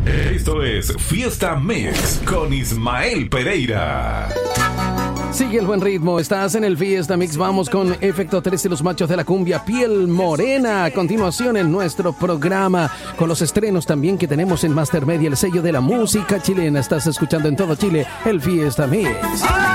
Esto es Fiesta Mix con Ismael Pereira. Sigue el buen ritmo, estás en el Fiesta Mix. Vamos con Efecto 13, los machos de la cumbia, Piel Morena. A continuación en nuestro programa, con los estrenos también que tenemos en Master Media, el sello de la música chilena. Estás escuchando en todo Chile el Fiesta Mix.